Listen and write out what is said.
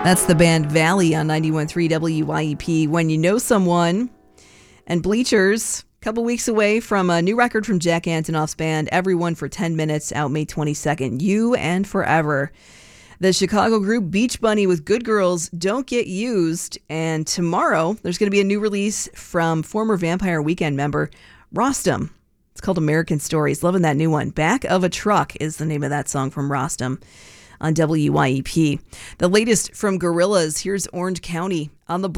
That's the band Valley on 91.3 WYEP. When You Know Someone. And Bleachers, a couple weeks away from a new record from Jack Antonoff's band, Everyone for 10 Minutes, out May 22nd. You and Forever. The Chicago group Beach Bunny with Good Girls Don't Get Used. And tomorrow, there's going to be a new release from former Vampire Weekend member Rostam. It's called American Stories. Loving that new one. Back of a Truck is the name of that song from Rostam on WYEP. The latest from Gorillaz. Here's Orange County on the